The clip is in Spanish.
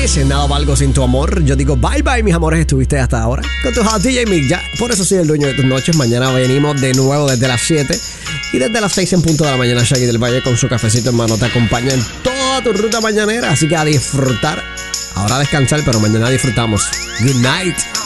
dice, nada valgo sin tu amor. Yo digo, bye bye, mis amores, estuviste hasta ahora con tu host DJ Mick. Ya, por eso soy el dueño de tus noches. Mañana venimos de nuevo desde las 7 y desde las 6 en punto de la mañana. Shaggy del Valle con su cafecito en mano te acompaña en toda tu ruta mañanera. Así que a disfrutar. Ahora a descansar, pero mañana disfrutamos. Good night.